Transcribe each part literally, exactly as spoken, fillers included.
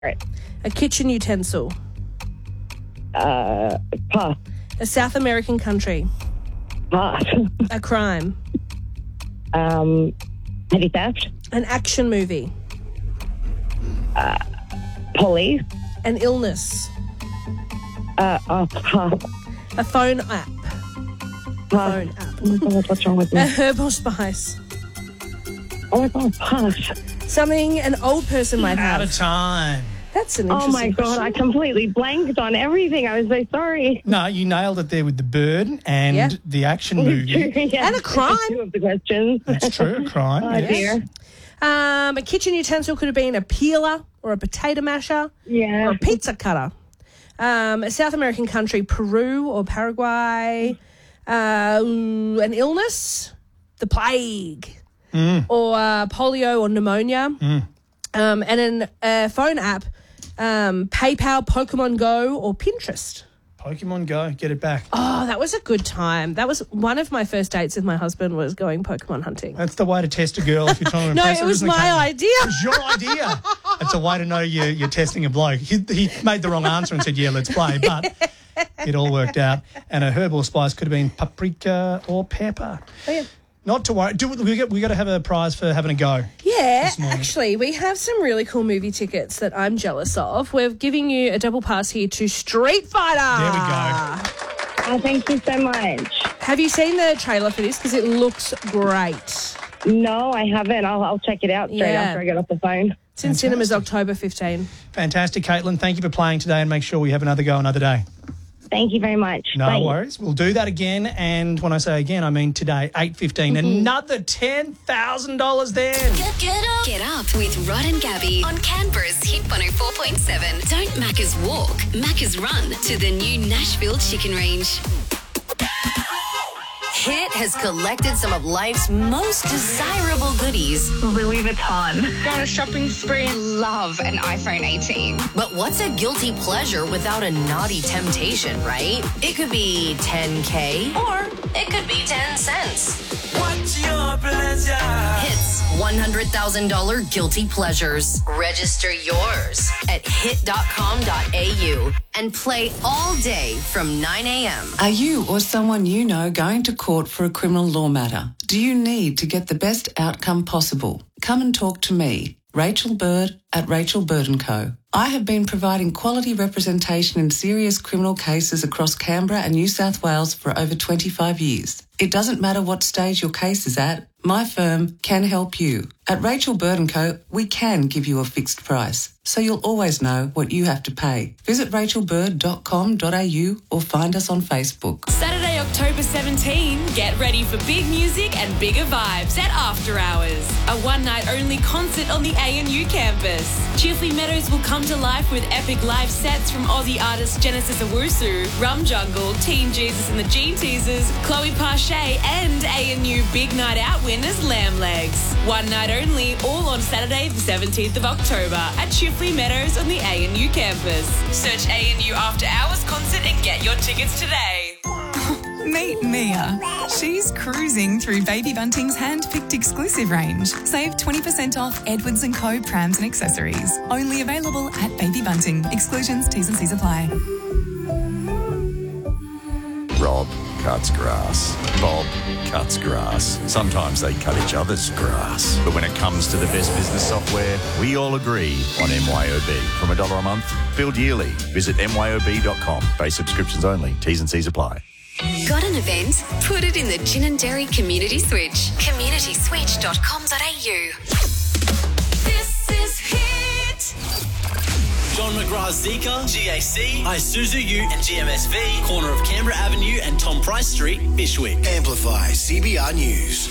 Right. A kitchen utensil. Uh, pass. A South American country. Pass. A crime. Um, petty theft. An action movie. Uh, police. An illness. Uh, oh, pass. A phone app. Pass. Phone app. Oh my God, what's wrong with A me? herb or spice. Oh my God, pass. Something an old person might Out have. of time. That's an Oh interesting my God, question. I completely blanked on everything. I was so sorry. No, you nailed it there with the bird and Yeah. the action movie. Yeah, And a crime. Two of the questions. That's true, a crime. Oh, yes. dear. Um, a kitchen utensil could have been a peeler or a potato masher Yeah. or a pizza cutter. Um, a South American country, Peru or Paraguay. Uh, an illness, the plague, or uh, polio or pneumonia. Um, and an uh, phone app, um, PayPal, Pokemon Go, or Pinterest. Pokemon Go, get it back. Oh, that was a good time. That was one of my first dates with my husband was going Pokemon hunting. That's the way to test a girl if you're trying to No, impress it her, was isn't my Caitlin? idea. It was your idea. It's a way to know you're, you're testing a bloke. He, he made the wrong answer and said, yeah, let's play, but it all worked out. And a herb or spice could have been paprika or pepper. Oh, yeah. Not to worry. Do we got, we got to have a prize for having a go. Yeah, This morning. actually, we have some really cool movie tickets that I'm jealous of. We're giving you a double pass here to Street Fighter. There we go. Oh, thank you so much. Have you seen the trailer for this? Because it looks great. No, I haven't. I'll, I'll check it out straight Yeah. after I get off the phone. It's in cinemas October fifteenth. Fantastic, Caitlin. Thank you for playing today and make sure we have another go another day. Thank you very much. No Bye. worries. We'll do that again. And when I say again, I mean today, eight fifteen. Mm-hmm. Another ten thousand dollars then. Get, get up. Get up with Rod and Gabby on Canberra's Hit one oh four point seven. Don't Macca's walk, Macca's run to the new Nashville Chicken Range. Hit has collected some of life's most desirable goodies. Louis Vuitton. Go on a shopping spree and love an iPhone eighteen. But what's a guilty pleasure without a naughty temptation, right? It could be ten K or it could be ten cents. What's your pleasure? Hits one hundred thousand dollars guilty pleasures. Register yours at hit dot com dot a u and play all day from nine a.m. Are you or someone you know going to court for a criminal law matter? Do you need to get the best outcome possible? Come and talk to me, Rachel Bird at Rachel Bird and Co. I have been providing quality representation in serious criminal cases across Canberra and New South Wales for over twenty-five years. It doesn't matter what stage your case is at, my firm can help you. At Rachel Bird and Co, we can give you a fixed price, so you'll always know what you have to pay. Visit rachel bird dot com dot a u or find us on Facebook. Saturday, October seventeenth, get ready for big music and bigger vibes at After Hours, a one-night-only concert on the A N U campus. Chifley Meadows will come to life with epic live sets from Aussie artists Genesis Owusu, Rum Jungle, Teen Jesus and the Gene Teasers, Chloe Pache and A N U Big Night Out winners Lamb Legs. One night only, all on Saturday the seventeenth of October at Chifley Meadows on the A N U campus. Search A N U After Hours concert and get your tickets today. Meet Mia. She's cruising through Baby Bunting's hand-picked exclusive range. Save twenty percent off Edwards and Co. prams and accessories. Only available at Baby Bunting. Exclusions, T's and C's apply. Rob cuts grass. Bob cuts grass. Sometimes they cut each other's grass. But when it comes to the best business software, we all agree on M Y O B. From a dollar a month, billed yearly. Visit m y o b dot com. Base subscriptions only. T's and C's apply. Got an event? Put it in the Gin and Dairy Community Switch. community switch dot com dot a u. This is Hit. John McGrath's Zika, G A C, Isuzu U and G M S V, corner of Canberra Avenue and Tom Price Street, Bishwick. Amplify C B R News.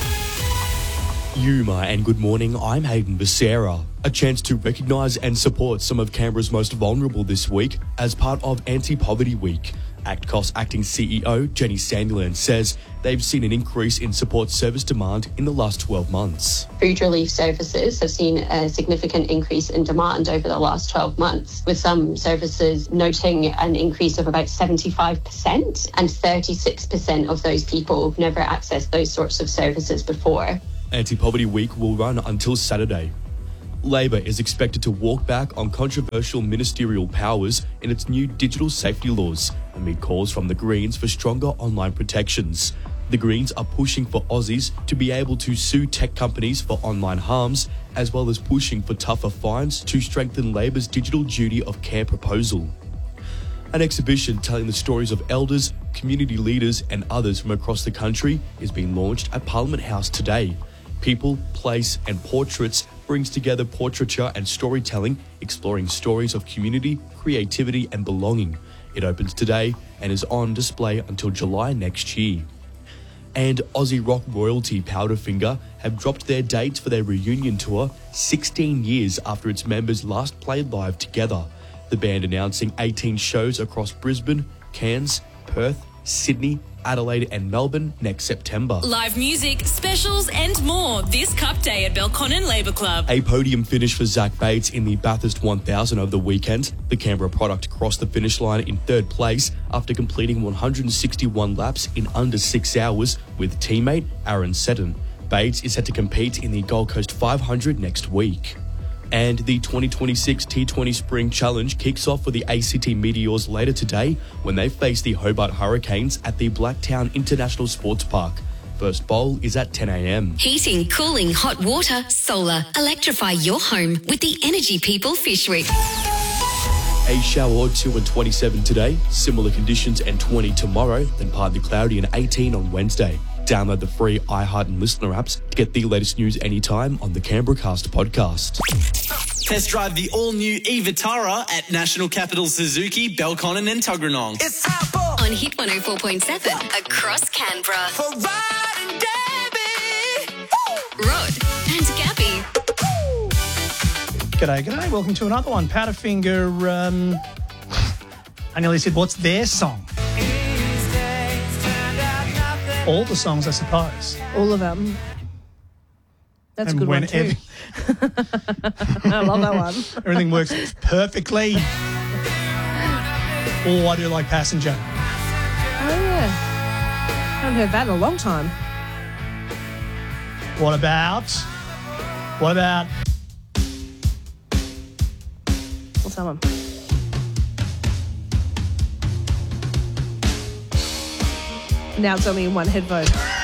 Yuma and good morning, I'm Hayden Becerra. A chance to recognise and support some of Canberra's most vulnerable this week as part of Anti-Poverty Week. ACTCOS Acting C E O Jenny Sandiland says they've seen an increase in support service demand in the last twelve months. Food relief services have seen a significant increase in demand over the last twelve months, with some services noting an increase of about seventy-five percent, and thirty-six percent of those people have never accessed those sorts of services before. Anti-Poverty Week will run until Saturday. Labor is expected to walk back on controversial ministerial powers in its new digital safety laws, amid calls from the Greens for stronger online protections. The Greens are pushing for Aussies to be able to sue tech companies for online harms, as well as pushing for tougher fines to strengthen Labor's digital duty of care proposal. An exhibition telling the stories of elders, community leaders and others from across the country is being launched at Parliament House today. People, Place and Portraits brings together portraiture and storytelling, exploring stories of community, creativity and belonging. It opens today and is on display until July next year. And Aussie rock royalty Powderfinger have dropped their dates for their reunion tour sixteen years after its members last played live together. The band announcing eighteen shows across Brisbane, Cairns, Perth, Sydney, Adelaide and Melbourne next September. Live music, specials and more this Cup Day at Belconnen Labour Club. A podium finish for Zach Bates in the Bathurst one thousand over the weekend. The Canberra product crossed the finish line in third place after completing one hundred sixty-one laps in under six hours with teammate Aaron Seddon. Bates is set to compete in the Gold Coast five hundred next week. And the twenty twenty-six T twenty Spring Challenge kicks off for the A C T Meteors later today when they face the Hobart Hurricanes at the Blacktown International Sports Park. First bowl is at ten a.m. Heating, cooling, hot water, solar. Electrify your home with the Energy People Fish Week. A shower or two and twenty-seven today, similar conditions and twenty tomorrow, then partly cloudy and eighteen on Wednesday. Download the free iHeart and Listener apps to get the latest news anytime on the Canberra Cast podcast. Test drive the all-new e-Vitara at National Capital Suzuki, Belconnen and Tuggeranong. It's on Hit one oh four point seven across Canberra. For Rod and Gabby. Rod and Gabby. G'day, g'day. Welcome to another one. Powderfinger, um, I nearly said, what's their song? All the songs, I suppose. All of them. That's and a good one too. I love that one. Everything works perfectly. Oh, I do like Passenger. Oh, yeah. I haven't heard that in a long time. What about... What about... What's that one? Now it's only in one headphone.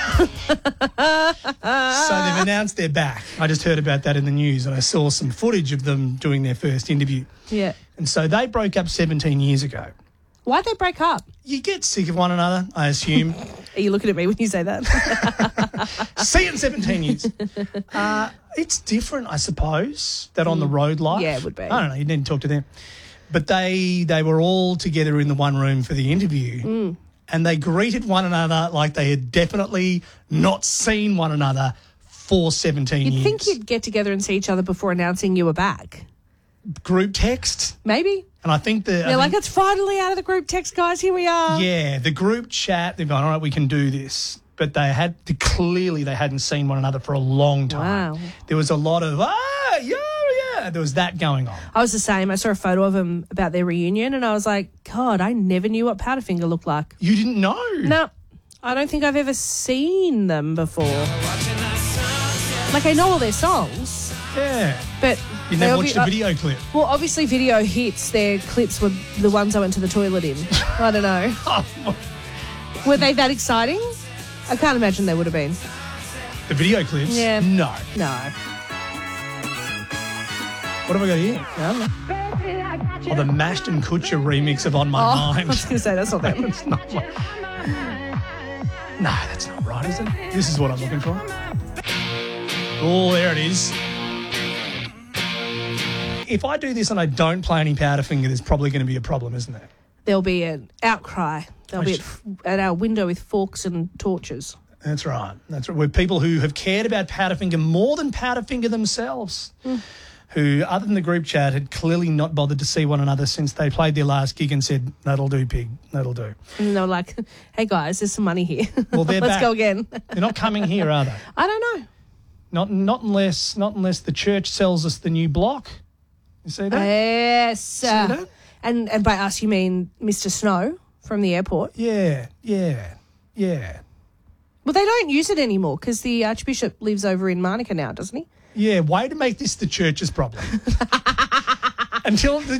So they've announced they're back. I just heard about that in the news and I saw some footage of them doing their first interview. Yeah. And so they broke up seventeen years ago. Why'd they break up? You get sick of one another, I assume. Are you looking at me when you say that? See you in seventeen years. Uh, it's different, I suppose, that on the road life. Yeah, it would be. I don't know, you need to talk to them. But they they were all together in the one room for the interview. Mm. And they greeted one another like they had definitely not seen one another for seventeen You'd years. think you'd get together and see each other before announcing you were back. Group text. Maybe. And I think the... They're like, it's finally out of the group text, guys. Here we are. Yeah, the group chat, they've gone, all right, we can do this. But they had, clearly they hadn't seen one another for a long time. Wow. There was a lot of, ah, yeah, yeah. There was that going on. I was the same. I saw a photo of them about their reunion and I was like, God, I never knew what Powderfinger looked like. You didn't know? No, I don't think I've ever seen them before. Like, I know all their songs. Yeah. But... You never watched the video clip? Well, obviously video hits. Their clips were the ones I went to the toilet in. I don't know. Were they that exciting? I can't imagine they would have been. The video clips? Yeah. No. No. What have I got here? Oh, the Mashed and Kutcher remix of On My oh, Mind. I was going to say, that's not them. That's not my... No, that's not right, is it? This is what I'm looking for. Oh, there it is. If I do this and I don't play any Powderfinger, there's probably going to be a problem, isn't there? There'll be an outcry. They'll be at, at our window with forks and torches. That's right. That's right. We're people who have cared about Powderfinger more than Powderfinger themselves, mm. who, other than the group chat, had clearly not bothered to see one another since they played their last gig and said, that'll do, pig, that'll do. And they were like, hey, guys, there's some money here. Well, they're Let's back. go again. They're not coming here, are they? I don't know. Not, not unless, not unless the church sells us the new block. You see that? Yes. See that? And, and by us, you mean Mister Snow from the airport? Yeah, yeah, yeah. Well, they don't use it anymore because the Archbishop lives over in Monica now, doesn't he? Yeah, way to make this the church's problem. Until the